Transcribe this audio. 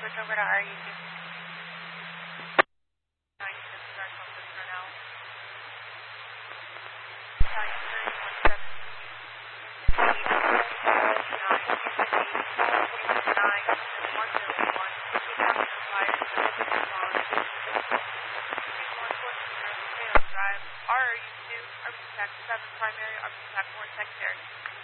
switch over to RU2. 96 start focus for now. Italian 3179, RU2, Architect 7 primary, Architect 4 secondary.